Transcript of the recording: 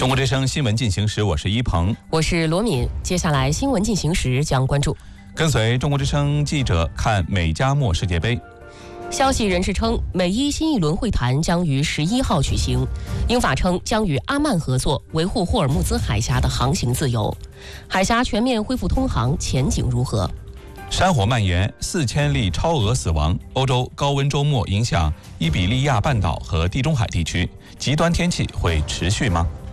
中国之声新闻进行时，我是一鹏， 我是罗敏。接下来新闻进行时将关注， 跟随中国之声记者看美加墨世界杯。 消息人士称，美伊新一轮会谈将于11号举行。英法称将与阿曼合作，维护霍尔木兹海峡的航行自由。海峡全面恢复通航前景如何？ 山火蔓延，4000例超额死亡。欧洲高温周末影响伊比利亚半岛和地中海地区，极端天气会持续吗？